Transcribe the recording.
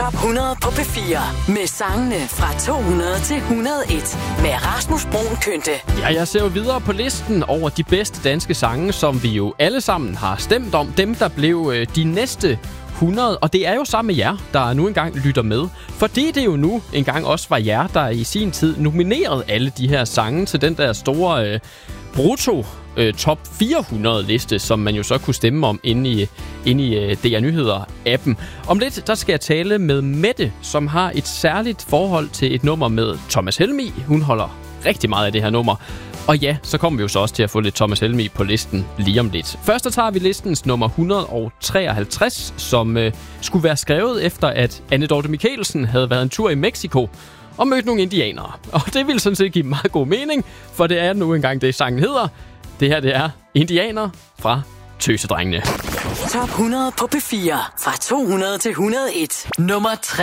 Top 100 på P4 med sangene fra 200 til 101 med Rasmus Bruun Kønte. Ja, jeg ser jo videre på listen over de bedste danske sange, som vi jo alle sammen har stemt om. Dem, der blev de næste 100. Og det er jo sammen med jer, der nu engang lytter med. Fordi det jo nu engang også var jer, der i sin tid nominerede alle de her sange til den der store brutto top 400 liste, som man jo så kunne stemme om inde i DR Nyheder-appen. Om lidt, der skal jeg tale med Mette, som har et særligt forhold til et nummer med Thomas Helmig. Hun holder rigtig meget af det her nummer. Og ja, så kommer vi jo så også til at få lidt Thomas Helmig på listen lige om lidt. Først så tager vi listens nummer 153, som skulle være skrevet efter, at Anne Dorthe Michelsen havde været en tur i Mexico og mødt nogle indianere. Og det ville sådan set give meget god mening, for det er nu engang det, sangen hedder. Det her, det er Indianer fra Tøsedrengene. Top 100 på P4 fra 200 til 101. Nummer 3.